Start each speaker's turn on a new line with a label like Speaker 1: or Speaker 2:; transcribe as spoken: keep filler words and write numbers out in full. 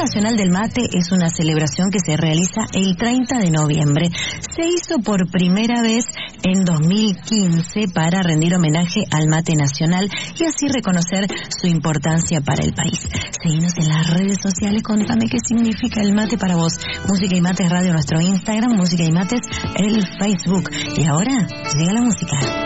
Speaker 1: Nacional del Mate es una celebración que se realiza el treinta de noviembre. Se hizo por primera vez en dos mil quince para rendir homenaje al mate nacional y así reconocer su importancia para el país. Seguinos en las redes sociales, contame qué significa el mate para vos. Música y Mates Radio, nuestro Instagram, Música y Mates, el Facebook. Y ahora llega la música.